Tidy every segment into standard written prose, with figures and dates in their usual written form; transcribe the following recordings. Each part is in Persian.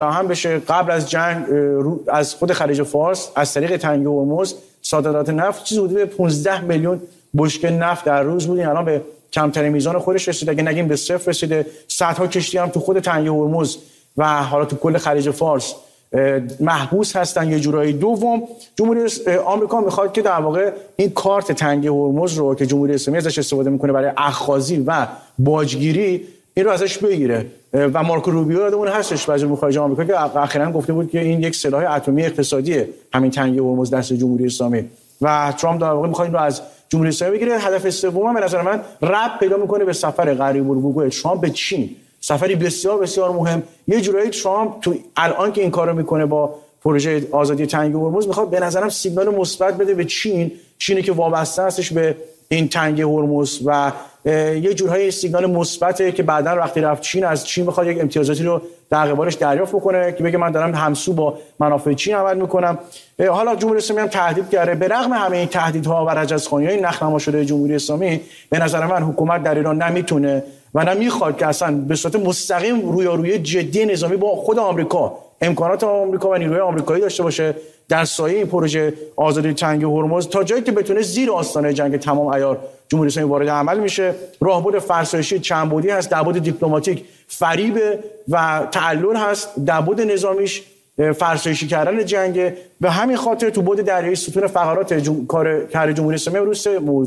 هم بشه. قبل از جنگ از خود خلیج فارس از طریق تنگه هرمز صادرات نفت چیزی حدود 15 میلیون بشکه نفت در روز بود. الان به کمترین میزان خودش رسیده، اگه نگیم به صفر رسیده. صدها کشتی هم تو خود تنگه هرمز و حالا تو کل خلیج فارس محبوس هستن. یه جورایی دوم جمهوری آمریکا میخواد که در واقع این کارت تنگه هرمز رو که جمهوری اسلامی ازش استفاده میکنه برای اخاذی و باجگیری، این رو ازش بگیره. و مارکو روبیو یادمون هستش وزیر امور خارجه آمریکا که اخیراً گفته بود که این یک سلاح اتمی اقتصادیه، همین تنگه هرمز دست جمهوری اسلامی. و ترامپ در واقع میخواد این رو از جمهوری اسلامی بگیره. هدف سوم به نظر من ربط پیدا میکنه به سفر قریب الوقوع ترامپ به چین، سفری بسیار بسیار مهم. یه جورایی ترامپ تو الان که این کارو میکنه با پروژه آزادی تنگه هرمز میخواد به نظرم سیگنال مثبت بده به چینی که وابسته هستش به این تنگه هرمز و یه جورایی سیگنال مثبته که بعداً وقتی رفت چین از چین بخواد یک امتیازاتی رو در قبالش دریافت بکنه که بگه من دارم همسو با منافع چین عمل میکنم. حالا جمهوری اسلامی هم تهدید کرده. به رغم همه این تهدیدها و رجزخوانی‌های نخنما شده جمهوری اسلامی، به نظر من حکومت در ایران نمیتونه و نمیخواد که اصلا به صورت مستقیم رویارویی جدی نظامی با خود آمریکا، امکانات آمریکا و نیروهای آمریکایی داشته باشه در سایه این پروژه آزادی تنگه هرمز تا جایی که بتونه زیر آستانه جنگ تمام عیار جمهوری اسلامی وارد عمل میشه. راهبرد فرسایشی چند بعدی هست، در بعد دیپلماتیک فریب و تعلل هست، در بعد نظامیش فرسایشی کردن جنگ. به همین خاطر تو بعد دریایی ستون فقرات کار جمهوری اسلامی روز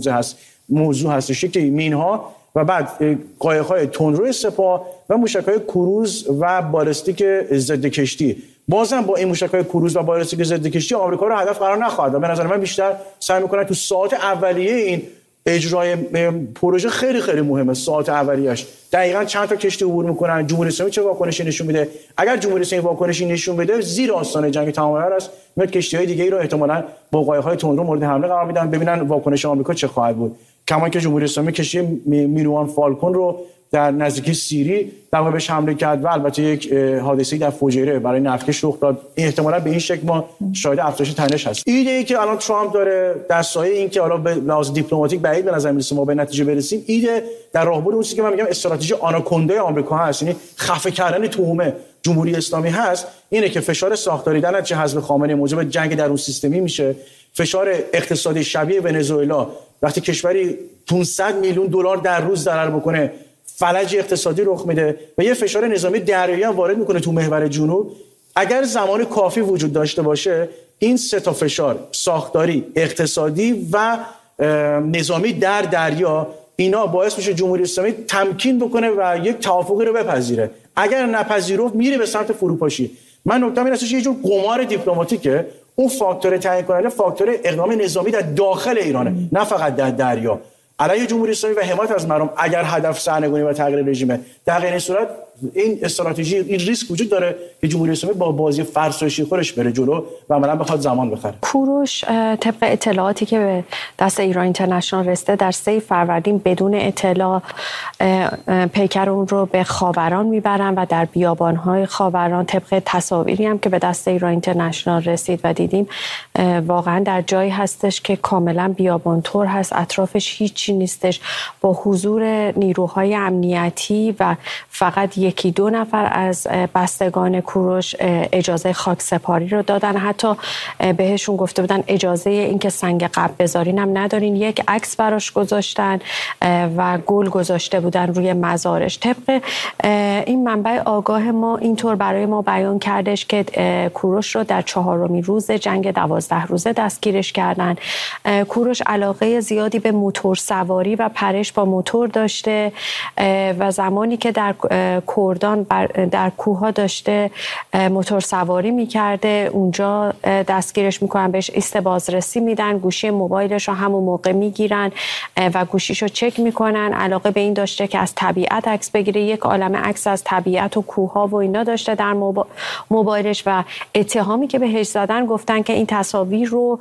موضوع هستش که مینها و بعد قایق‌های تندرو سپاه و موشک‌های کروز و بالستیک ضد کشتی. بازم با این موشک‌های کروز و بالستیک ضد کشتی آمریکا رو هدف قرار نخواهد داد. به نظر من بیشتر سعی می‌کنه تو ساعات اولیه این اجرای پروژه خیلی خیلی مهمه. ساعات اولیه‌اش دقیقاً چند تا کشتی عبور می‌کنن، جمهوری اسلامی چه واکنشی نشون میده. اگر جمهوری اسلامی واکنشی نشون بده زیر آستانه جنگ تمام عیار است. میاد کشتی‌های دیگه‌ای رو احتمالاً با قایق‌های تندرو مورد حمله قرار میدن، ببینن واکنش آمریکا چه خواهد بود. کما که جمهوری اسلامی کشتی مینوان فالکون رو در نزدیکی سیری در واقع بهش حمله کرد و البته یک حادثه‌ای در فجیره برای نفتکش رخ داد. احتمالاً به این شکل ما شاهد افزایش تنش هست. ایده‌ای که الان ترامپ داره در سایه این که حالا به لحاظ دیپلماتیک بعید به نظر میرسه ما به نتیجه برسیم، ایده در راهبرد اون چیزی که من میگم استراتژی آناکوندا آمریکا هست، یعنی خفه کردن توهم جمهوری اسلامی هست، اینه که فشار ساختاری در نتیجه حذف خامنه‌ای موجب جنگ درون سیستمی میشه. فشار اقتصادی شبیه ونزوئلا وقتی کشوری 500 میلیون دلار در روز ضرر بکنه فلج اقتصادی رخ میده و یه فشار نظامی دریایی هم وارد میکنه تو محور جنوب. اگر زمان کافی وجود داشته باشه این سه تا فشار ساختاری، اقتصادی و نظامی در دریا، اینا باعث میشه جمهوری اسلامی تمکین بکنه و یک توافقی رو بپذیره. اگر نپذیرفت میره به سمت فروپاشی. من نکته‌ام این هستش یه جور قمار دیپلماتیکه. اون فاکتور تعیین کننده فاکتور اقدام نظامی در داخل ایرانه، نه فقط در دریا. علیه جمهوری اسلامی و حمایت از مردم اگر هدف سرنگونی و تغییر رژیمه، در غیر این صورت این استراتژی، این ریسک وجود داره که جمهوری اسلامی با بازی فرسایشی خودش بره جلو و عملاً بخواد زمان بخره. کوروش طبق اطلاعاتی که به دست ایران اینترنشنال رسیده در 3 فروردین بدون اطلاع پیکر اون رو به خاوران میبرن و در بیابان‌های خاوران طبق تصاویری هم که به دست ایران اینترنشنال رسید و دیدیم واقعا در جایی هستش که کاملا بیابان‌طور هست، اطرافش هیچی نیستش، با حضور نیروهای امنیتی و فقط 1-2 نفر از بستگان کوروش اجازه خاکسپاری رو دادن. حتی بهشون گفته بودن اجازه اینکه سنگ قبر بذارین هم ندارین. یک عکس براش گذاشتن و گل گذاشته بودن روی مزارش. طبق این منبع آگاه ما اینطور برای ما بیان کردش که کوروش رو در 4مین روز جنگ 12 روزه دستگیرش کردن. کوروش علاقه زیادی به موتور سواری و پرش با موتور داشته و زمانی که در کردان در کوه‌ها داشته موتور سواری می‌کرده، اونجا دستگیرش می‌کنن، بهش ایست بازرسی میدن، گوشی موبایلش رو همون موقع میگیرن و گوشیشو چک میکنن. علاقه به این داشته که از طبیعت عکس بگیره، یک عالمه عکس از طبیعت و کوه‌ها و اینا داشته در موبایلش و اتهامی که بهش زدن گفتن که این تصاویر رو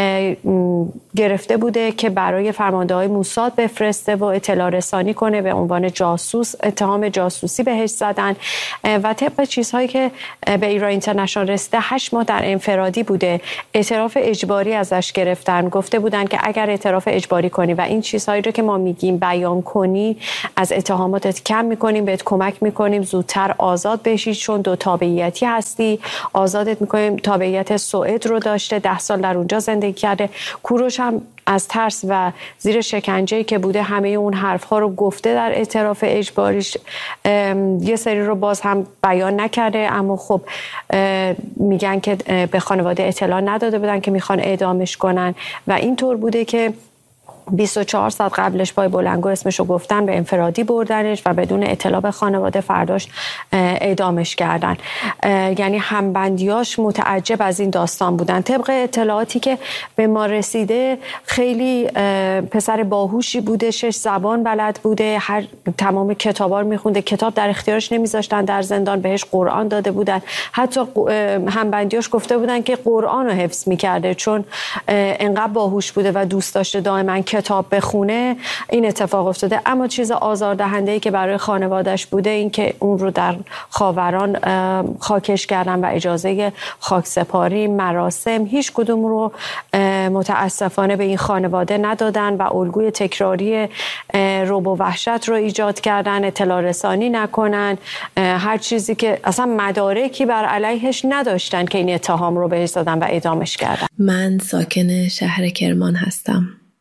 گرفته بوده که برای فرمانده‌های موساد بفرسته و اطلاع رسانی کنه، به عنوان جاسوس اتهام جاسوسی بهش بهش زدن و طبق چیزهایی که به ایران اینترنشنال رسیده 8 ماه در انفرادی بوده. اعتراف اجباری ازش گرفتن، گفته بودن که اگر اعتراف اجباری کنی و این چیزهایی رو که ما میگیم بیان کنی از اتهاماتت کم میکنیم، بهت کمک میکنیم زودتر آزاد بشی، چون 2 تابعیتی هستی، آزادت میکنیم. تابعیت سوئد رو داشته، 10 سال در اونجا زندگی کرده. کوروش هم از ترس و زیر شکنجه‌ای که بوده همه اون حرف‌ها رو گفته در اعتراف اجباریش. یه سری رو باز هم بیان نکرده، اما خب میگن که به خانواده اطلاع نداده بودن که میخوان اعدامش کنن و اینطور بوده که 24 ساعت قبلش پای بلندگو اسمشو گفتن، به انفرادی بردنش و بدون اطلاع به خانواده فرداش اعدامش کردن. یعنی همبندیاش متعجب از این داستان بودن. طبق اطلاعاتی که به ما رسیده خیلی پسر باهوشی بوده، 6 زبان بلد بوده، تمام کتابا رو میخونده، کتاب در اختیارش نمیذاشتن در زندان، بهش قرآن داده بودن. حتی همبندیاش گفته بودن که قرآن رو حفظ میکرده، چون انقدر باهوش بوده و دوست داشته دائما کتاب بخونه. این اتفاق افتاده. اما چیز آزاردهنده‌ای که برای خانواده‌اش بوده این که اون رو در خاوران خاکش کردن و اجازه خاکسپاری، مراسم، هیچ کدوم رو متاسفانه به این خانواده ندادن و الگوی تکراری رعب و وحشت رو ایجاد کردن، اطلاع رسانی نکنن، هر چیزی که اصلا مدارکی بر علیهش نداشتن که این اتهام رو بهش دادن و اعدامش کردن. من ساکن شهر کرمان هستم.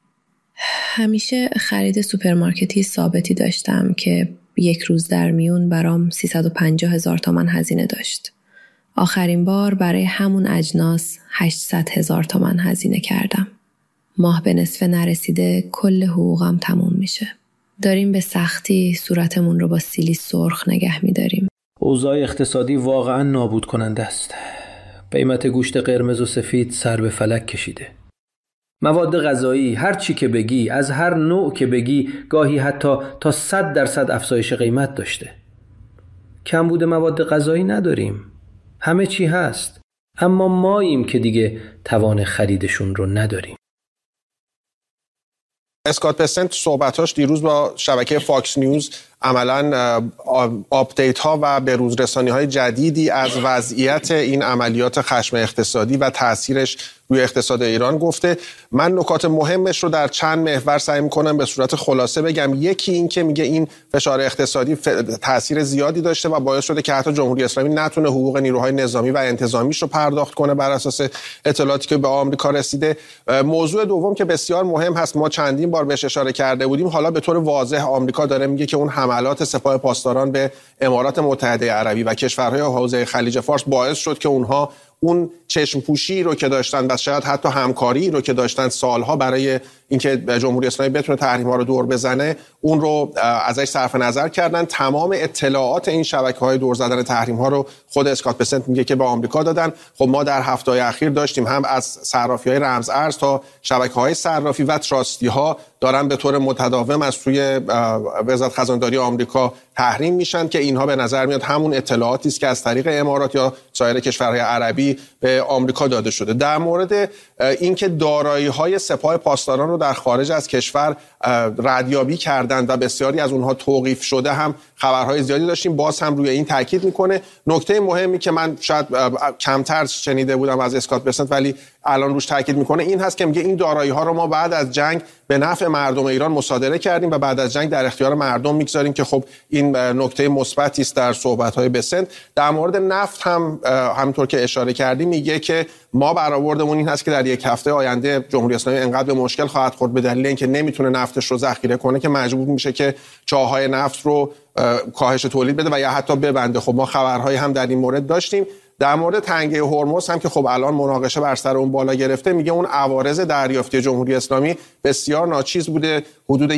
همیشه خرید سوپرمارکتی ثابتی داشتم که یک روز در میون برام 350,000 تومان هزینه داشت. آخرین بار برای همون اجناس 800,000 تومان هزینه کردم. ماه به نصف نرسیده کل حقوقم تموم میشه. داریم به سختی صورتمون رو با سیلی سرخ نگه میداریم. اوضاع اقتصادی واقعا نابود کننده است. قیمت گوشت قرمز و سفید سر به فلک کشیده. مواد غذایی، هر چی که بگی، از هر نوع که بگی، گاهی حتی تا 100% افزایش قیمت داشته. کمبود مواد غذایی نداریم. همه چی هست. اما ماییم که دیگه توان خریدشون رو نداریم. اسکات بسنت صحبتاش دیروز با شبکه فاکس نیوز عملاً آپدیت ها و بروز رسانی های جدیدی از وضعیت این عملیات خشم اقتصادی و تاثیرش روی اقتصاد ایران گفته. من نکات مهمش رو در چند محور سعی می‌کنم به صورت خلاصه بگم. یکی این که میگه این فشار اقتصادی تاثیر زیادی داشته و باعث شده که حتی جمهوری اسلامی نتونه حقوق نیروهای نظامی و انتظامیش رو پرداخت کنه بر اساس اطلاعاتی که به آمریکا رسیده. موضوع دوم که بسیار مهم هست، ما چندین بار بهش اشاره کرده بودیم، حالا به طور واضح آمریکا داره میگه که اون حملات سپاه پاسداران به امارات متحده عربی و کشورهای حوزه خلیج فارس باعث شد که اونها اون چشم پوشی رو که داشتن و شاید حتی همکاری رو که داشتن سالها برای اینکه جمهوری اسلامی بتونه تحریم‌ها رو دور بزنه، اون رو ازش صرف نظر کردن. تمام اطلاعات این شبکه‌های دور زدن تحریم‌ها رو خود اسکات بسنت میگه که به آمریکا دادن. خب ما در هفته‌های اخیر داشتیم هم از صرافی‌های رمز ارز تا شبکه‌های صرافی و تراستی‌ها دارن به طور متداوم از سوی وزارت خزانه‌داری آمریکا تحریم میشن که اینها به نظر میاد همون اطلاعاتی است که از طریق امارات یا سایر کشورهای عربی به آمریکا داده شده. در مورد اینکه دارایی‌های سپاه پاسداران رو در خارج از کشور ردیابی کردند و بسیاری از اونها توقیف شده هم خبرهای زیادی داشتیم. باز هم روی این تاکید میکنه. نکته مهمی که من شاید کمتر شنیده بودم از اسکات بسنت ولی الان روش تاکید میکنه این هست که میگه این دارایی‌ها رو ما بعد از جنگ به نفع مردم ایران مصادره کردیم و بعد از جنگ در اختیار مردم میگذاریم که خب این نکته مثبتی است در صحبت‌های بسنت. در مورد نفت هم همونطور که اشاره کردیم میگه که ما برآوردمون این هست که در یک هفته آینده جمهوری اسلامی انقدر به مشکل خواهد خورد به دلیل اینکه نمیتونه نفتش رو ذخیره کنه که مجبور میشه که چاهای نفت رو کاهش تولید بده و یا حتی ببنده. خب ما خبرهایی هم در این مورد داشتیم. در مورد تنگه هرمز هم که خب الان مناقشه بر سر اون بالا گرفته، میگه اون عوارض دریافتی جمهوری اسلامی بسیار ناچیز بوده، حدود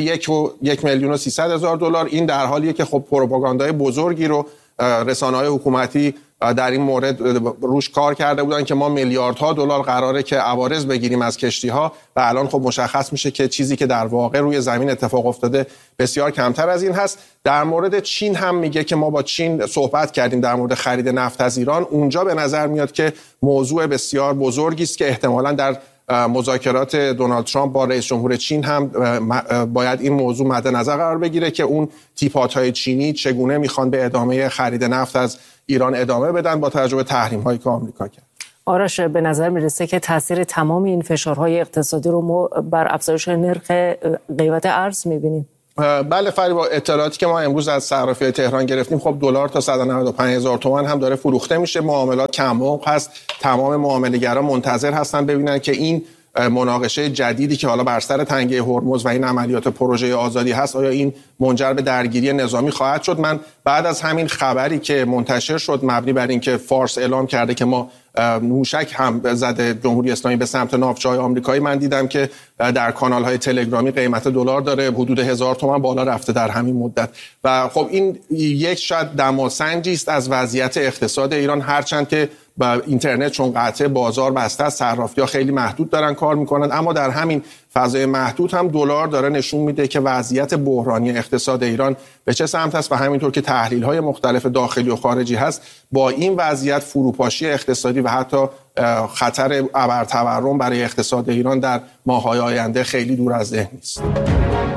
1,300,000 دلار. این در حالیه که خب پروپاگاندای بزرگی رو رسانه‌های حکومتی در این مورد روش کار کرده بودن که ما میلیاردها دلار قراره که عوارض بگیریم از کشتی‌ها و الان خب مشخص میشه که چیزی که در واقع روی زمین اتفاق افتاده بسیار کمتر از این هست. در مورد چین هم میگه که ما با چین صحبت کردیم در مورد خرید نفت از ایران. اونجا به نظر میاد که موضوع بسیار بزرگی است که احتمالاً در مذاکرات دونالد ترامپ با رئیس جمهور چین هم باید این موضوع مد نظر قرار بگیره که اون تیپات‌های چینی چگونه میخوان به ادامه خرید نفت از ایران ادامه بدن با توجه به تحریم‌هایی که آمریکا کرد. آرش، به نظر میرسه که تاثیر تمام این فشارهای اقتصادی رو ما بر افزایش نرخ قیمت ارز میبینیم. بله فریبا، اطلاعاتی که ما امروز از صرافی‌های تهران گرفتیم، خب دلار تا 195,000 تومان هم داره فروخته میشه. معاملات کم‌موقع هست. تمام معامله‌گران منتظر هستن ببینن که این مناقشه جدیدی که حالا بر سر تنگه هرمز و این عملیات پروژه آزادی هست، آیا این منجر به درگیری نظامی خواهد شد؟ من بعد از همین خبری که منتشر شد مبنی بر اینکه فارس اعلام کرده که ما موشک هم زده جمهوری اسلامی به سمت ناوچه‌های آمریکایی، من دیدم که در کانال‌های تلگرامی قیمت دلار داره حدود 1000 تومان بالا رفته در همین مدت و خب این یک شاید دماسنجی است از وضعیت اقتصاد ایران، هرچند که با اینترنت چون قطع بازار بسته است، صرافی‌ها خیلی محدود دارن کار میکنن، اما در همین فضای محدود هم دلار داره نشون میده که وضعیت بحرانی اقتصاد ایران به چه سمت است و همینطور که تحلیل‌های مختلف داخلی و خارجی هست، با این وضعیت فروپاشی اقتصادی و حتی خطر ابرتورم برای اقتصاد ایران در ماه‌های آینده خیلی دور از ذهن نیست.